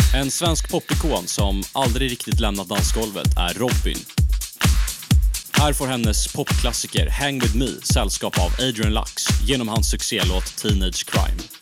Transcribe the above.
En svensk popikon som aldrig riktigt lämnat dansgolvet är Robyn. Här får hennes popklassiker Hang With Me sällskap av Adrian Lux genom hans succélåt Teenage Crime.